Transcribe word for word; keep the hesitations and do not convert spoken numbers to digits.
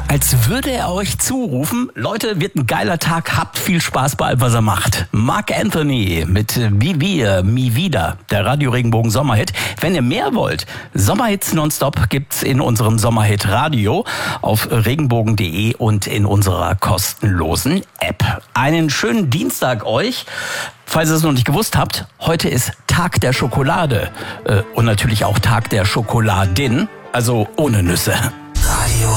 Als würde er euch zurufen, Leute, wird ein geiler Tag, habt viel Spaß bei allem, was er macht. Marc Anthony mit Wie wir, Mi wieder, der Radio Regenbogen Sommerhit. Wenn ihr mehr wollt, Sommerhits nonstop gibt's in unserem Sommerhit Radio auf regenbogen punkt de und in unserer kostenlosen App. Einen schönen Dienstag euch. Falls ihr es noch nicht gewusst habt, heute ist Tag der Schokolade äh, und natürlich auch Tag der Schokoladin, also ohne Nüsse.